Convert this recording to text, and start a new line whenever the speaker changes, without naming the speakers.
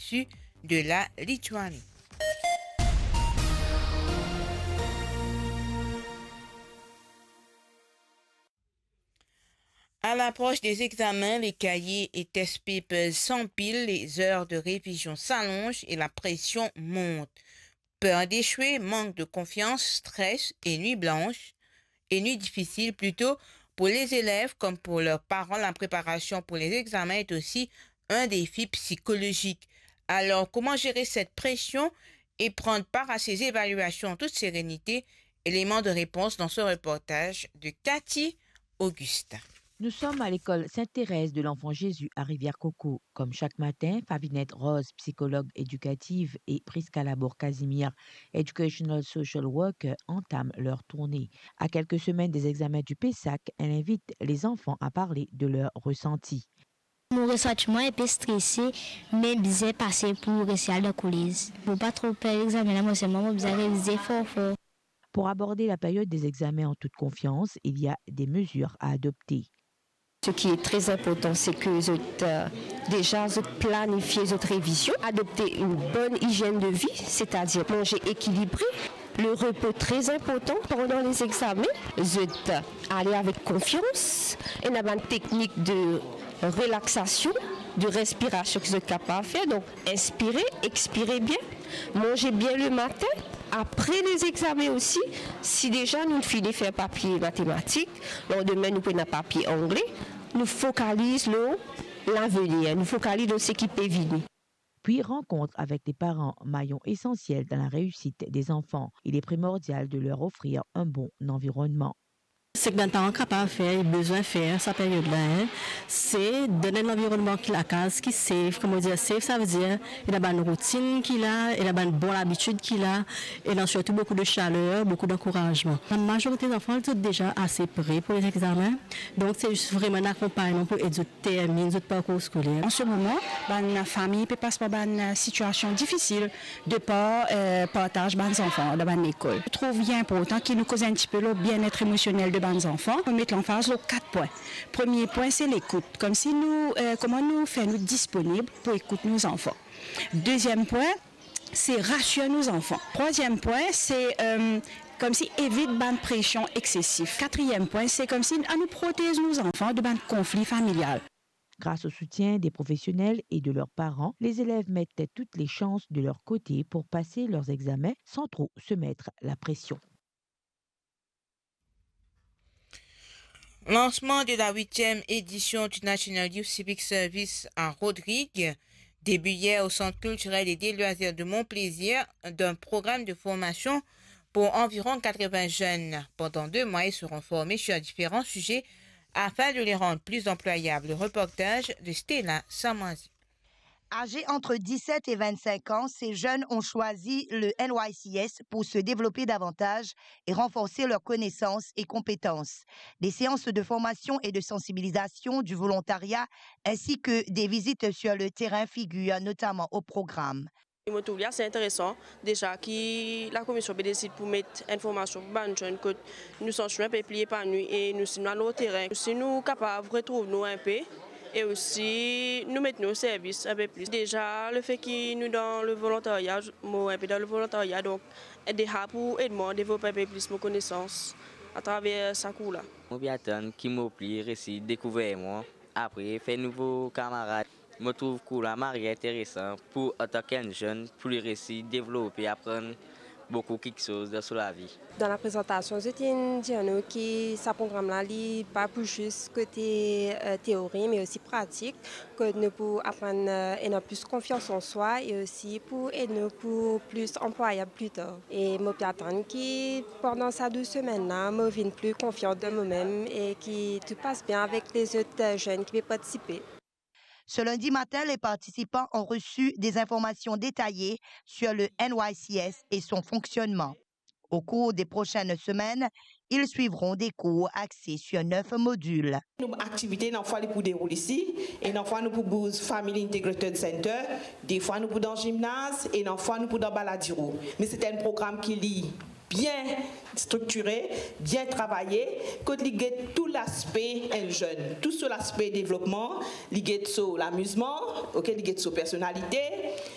reçu de la Lituanie. À l'approche des examens, les cahiers et test papers s'empilent, les heures de révision s'allongent et la pression monte. Peur d'échouer, manque de confiance, stress et nuit blanche, et nuit difficile plutôt, pour les élèves comme pour leurs parents, la préparation pour les examens est aussi un défi psychologique. Alors, comment gérer cette pression et prendre part à ces évaluations en toute sérénité? Élément de réponse dans ce reportage de Cathy Augustin.
Nous sommes à l'école Sainte-Thérèse de l'Enfant Jésus à Rivière-Coco. Comme chaque matin, Favinette Rose, psychologue éducative, et Prisca Labour-Casimir, Educational Social Worker, entament leur tournée. À quelques semaines des examens du PESAC, elle invite les enfants à parler de leurs ressentis.
Mon ressentiment est peu stressé, mais bien passé pour réussir le collège. Pour pas trop perdre l'examen, moi, c'est moi, vous avez révisé fort.
Pour aborder la période des examens en toute confiance, il y a des mesures à adopter.
Ce qui est très important, c'est que déjà planifier votre révision, adopter une bonne hygiène de vie, c'est-à-dire manger équilibré, le repos très important pendant les examens, aller avec confiance, et on a une technique de relaxation, de respiration que vous êtes capable de faire, donc inspirez, expirez bien, mangez bien le matin. Après les examens aussi, si déjà nous finissons de faire papier mathématiques, demain nous prenons papier anglais, nous focalisons l'avenir, nous focalisons ce qui peut venir.
Puis rencontre avec les parents, maillon essentiel dans la réussite des enfants. Il est primordial de leur offrir un bon environnement.
Ce que les parents sont capables de faire, ils ont besoin de faire cette période-là, c'est donner l'environnement qu'il a, qui est safe. Comme on dit, safe, ça veut dire qu'il a une routine qu'il a, il a une bonne habitude qu'il a, et il a surtout beaucoup de chaleur, beaucoup d'encouragement. La majorité des enfants sont déjà assez prêts pour les examens, donc c'est juste vraiment un accompagnement pour aider terminer notre parcours scolaire.
En ce moment, la famille peut passer par une situation difficile de pas partage des enfants dans l'école. Je trouve bien important qu'il nous cause un petit peu le bien-être émotionnel de nos enfants. On met l'emphase sur 4 points. Premier point, c'est l'écoute. Comme si comment nous faisons disponibles pour écouter nos enfants. Deuxième point, c'est rassurer nos enfants. Troisième point, c'est comme si évite une pression excessive. Quatrième point, c'est comme si on nous protège nos enfants de conflit familial.
Grâce au soutien des professionnels et de leurs parents, les élèves mettent toutes les chances de leur côté pour passer leurs examens sans trop se mettre la pression.
Lancement de la 8e édition du National Youth Civic Service à Rodrigue. Début hier au Centre culturel et des loisirs de Montplaisir d'un programme de formation pour environ 80 jeunes. Pendant 2 mois, ils seront formés sur différents sujets afin de les rendre plus employables. Le reportage de Stella Samanzi.
Âgés entre 17 et 25 ans, ces jeunes ont choisi le NYCS pour se développer davantage et renforcer leurs connaissances et compétences. Des séances de formation et de sensibilisation, du volontariat, ainsi que des visites sur le terrain figurent notamment au programme.
C'est intéressant déjà que la commission décide pour mettre information pour les jeunes que nous sommes un peu pliés par nuit et nous sommes allés au terrain. Si nous sommes capables de retrouver nous un peu, et aussi nous mettons au service un peu plus. Déjà, le fait que nous dans le volontariat, donc aider pour aider à développer un peu plus mes connaissances à travers ce cours-là.
Je vais attendre qu'il me plaît, réussir, découvrir moi. Après, faire de nouveaux camarades. Je trouve cours là intéressant pour en tant qu'un jeune, pour les réussir, développer, apprendre beaucoup quelque chose sur la vie.
Dans la présentation, je tiens à dire que ce programme-là n'est pas pour juste côté théorie, mais aussi pratique, que nous pouvons apprendre et plus confiance en soi et aussi pour aider pour plus employable plus tard. Et je peux attendre que pendant ces 2 semaines-là, je vienne plus confiante de moi-même et que tout passe bien avec les autres jeunes qui vont participer.
Ce lundi matin, les participants ont reçu des informations détaillées sur le NYCS et son fonctionnement. Au cours des prochaines semaines, ils suivront des cours axés sur 9 modules.
Nos activités, des fois, pour dérouler ici, et des fois, nous pour le Family Integrated Center, des fois, nous pour dans le gymnase, et des fois, nous pour dans le baladiro. Mais c'est un programme qui lie bien structuré, bien travaillé, que ligue tout l'aspect jeune, tout sur l'aspect développement, ligue sur l'amusement, ligue sur personnalité,